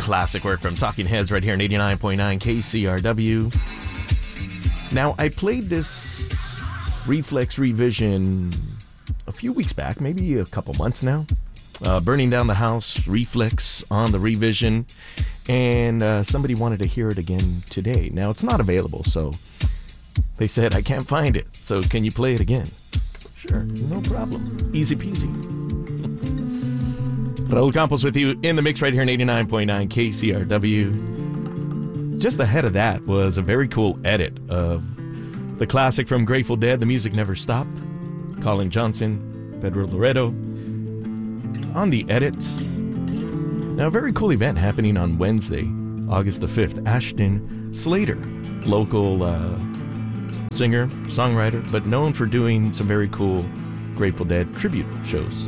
classic work from Talking Heads right here on 89.9 KCRW. Now, I played this Reflex revision a few weeks back, maybe a couple months now. Burning Down the House, Reflex on the revision, and somebody wanted to hear it again today. Now, it's not available, so they said, I can't find it, so can you play it again? Sure, no problem. Easy peasy. Raul Campos with you in the mix right here in 89.9 KCRW. Just ahead of that was a very cool edit of the classic from Grateful Dead, The Music Never Stopped. Colin Johnson, Pedro Loreto on the edits. Now, a very cool event happening on Wednesday, August the 5th. Ashton Slater, local singer, songwriter, but known for doing some very cool Grateful Dead tribute shows.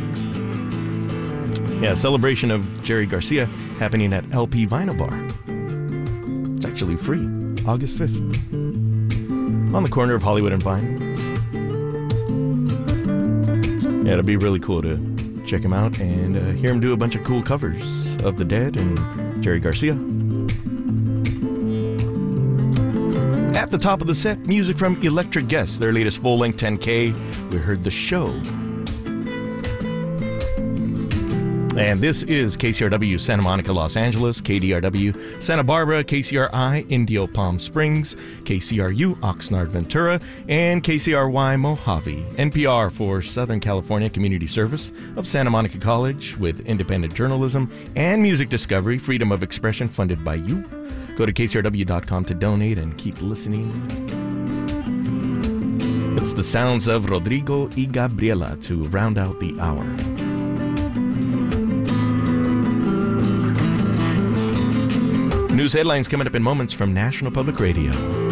Yeah, a celebration of Jerry Garcia happening at LP Vinyl Bar. It's actually free, August 5th, on the corner of Hollywood and Vine. Yeah, it'll be really cool to check him out and hear him do a bunch of cool covers of The Dead and Jerry Garcia. At the top of the set, music from Electric Guest, their latest full-length 10K. We heard The Show. And this is KCRW Santa Monica, Los Angeles, KDRW Santa Barbara, KCRI Indio Palm Springs, KCRU Oxnard Ventura, and KCRY Mojave. NPR for Southern California Community Service of Santa Monica College with independent journalism and music discovery, freedom of expression funded by you. Go to kcrw.com to donate and keep listening. It's the sounds of Rodrigo y Gabriela to round out the hour. News headlines coming up in moments from National Public Radio.